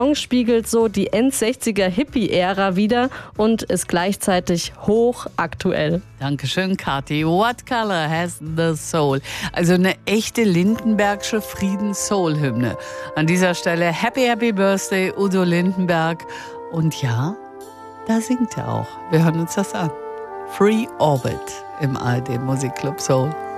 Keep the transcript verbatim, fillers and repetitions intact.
spiegelt so die End-sechziger Hippie-Ära wider und ist gleichzeitig hochaktuell. Dankeschön, Kathi. What color has the soul? Also eine echte Lindenbergsche Friedens-Soul-Hymne. An dieser Stelle Happy, Happy Birthday, Udo Lindenberg. Und ja, da singt er auch. Wir hören uns das an. Free Orbit im A R D Musikclub Soul.